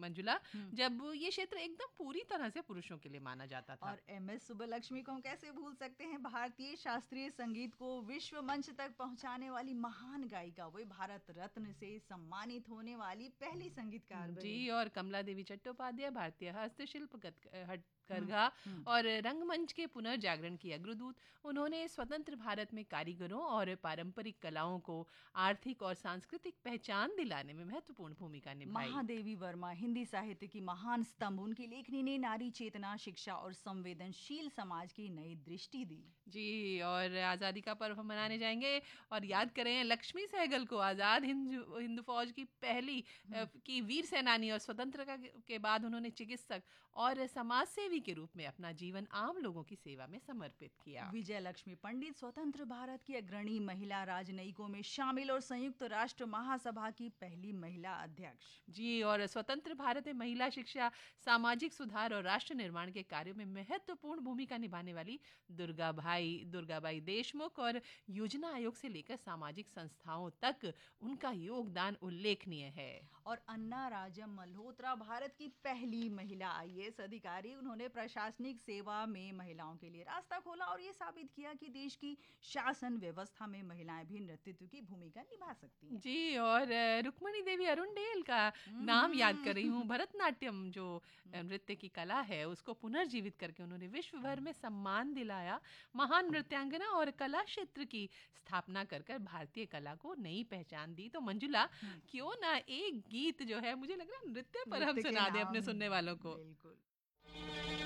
मंजुला, जब ये क्षेत्र एकदम पूरी तरह से पुरुषों के लिए माना जाता था। और एमएस सुब्बलक्ष्मी को हम कैसे भूल सकते हैं, भारतीय शास्त्रीय संगीत को विश्व मंच तक पहुंचाने वाली महान गायिका, वो भारत रत्न से सम्मानित होने वाली पहली संगीतकार बनी। जी, और कमला देवी चट्टोपाध्याय भारतीय हस्तशिल्प हथकरघा और रंगमंच के पुनर्जागरण की अग्रदूत। उन्होंने स्वतंत्र भारत में कारीगरों और पारंपरिक कलाओं को आर्थिक और सांस्कृतिक पहचान दिलाने में महत्वपूर्ण भूमिका निभाई। महादेवी वर्मा हिंदी साहित्य की महान स्तंभ, उनकी लेखनी ने नारी चेतना, शिक्षा और संवेदनशील समाज की नई दृष्टि दी। जी, और आज़ादी का पर्व हम मनाने जाएंगे और याद करें लक्ष्मी सहगल को, आज़ाद हिंद फौज की पहली की वीर सेनानी, और स्वतंत्रता के बाद उन्होंने चिकित्सक और समाज सेवी के रूप में अपना जीवन आम लोगों की सेवा में समर्पित किया। विजय लक्ष्मी पंडित स्वतंत्र भारत की अग्रणी महिला राजनयिकों में शामिल और संयुक्त राष्ट्र महासभा की पहली महिला अध्यक्ष। जी, और स्वतंत्र भारत में महिला शिक्षा, सामाजिक सुधार और राष्ट्र निर्माण के कार्यों में महत्वपूर्ण भूमिका निभाने वाली दुर्गाबाई देशमुख, और योजना आयोग से लेकर सामाजिक संस्थाओं तक उनका योगदान उल्लेखनीय है। और अन्ना राजम मल्होत्रा भारत की पहली महिला आईएएस अधिकारी, उन्होंने प्रशासनिक सेवा में महिलाओं के लिए रास्ता खोला और ये साबित किया कि देश की शासन व्यवस्था में महिलाएं भी नेतृत्व की भूमिका निभा सकती हैं। जी, और रुक्मणी देवी अरुणडेल का नाम याद कर रही हूँ। भरतनाट्यम जो नृत्य की कला है उसको पुनर्जीवित करके उन्होंने विश्व भर में सम्मान दिलाया। महान नृत्यांगना और कला क्षेत्र की स्थापना कर कर भारतीय कला को नई पहचान दी। तो मंजुला, क्यों ना एक गीत जो है, मुझे लग रहा है नृत्य पर हम नृत्य के सुना दें नाम, अपने सुनने वालों को। बिल्कुल।